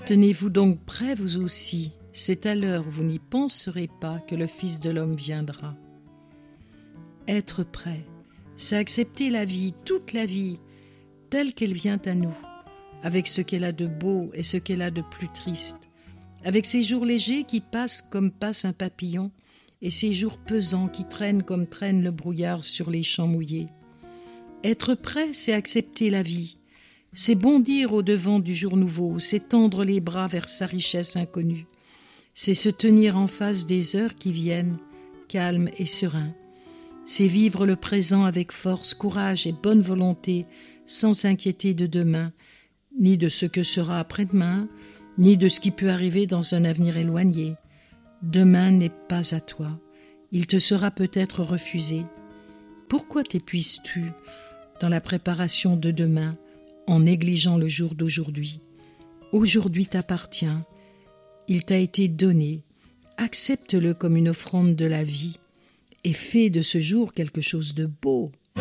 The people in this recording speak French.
Tenez-vous donc prêts vous aussi, c'est à l'heure où vous n'y penserez pas que le Fils de l'homme viendra. Être prêt, c'est accepter la vie, toute la vie, telle qu'elle vient à nous, avec ce qu'elle a de beau et ce qu'elle a de plus triste, avec ces jours légers qui passent comme passe un papillon, et ces jours pesants qui traînent comme traîne le brouillard sur les champs mouillés. Être prêt, c'est accepter la vie, c'est bondir au-devant du jour nouveau, c'est tendre les bras vers sa richesse inconnue, c'est se tenir en face des heures qui viennent, calme et serein. C'est vivre le présent avec force, courage et bonne volonté, sans s'inquiéter de demain, ni de ce que sera après-demain, ni de ce qui peut arriver dans un avenir éloigné. Demain n'est pas à toi, il te sera peut-être refusé. Pourquoi t'épuises-tu dans la préparation de demain en négligeant le jour d'aujourd'hui? Aujourd'hui t'appartient, il t'a été donné, accepte-le comme une offrande de la vie et fais de ce jour quelque chose de beau.